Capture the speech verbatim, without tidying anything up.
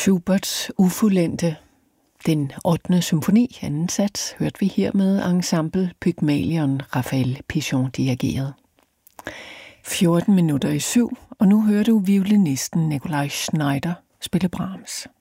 Schuberts ufuldendte, den ottende symfoni, anden sats, hørte vi her med ensemble Pygmalion, Raphael Pichon dirigeret. fjorten minutter i syv, og nu hører du violinisten Nikolaj Schneider spille Brahms.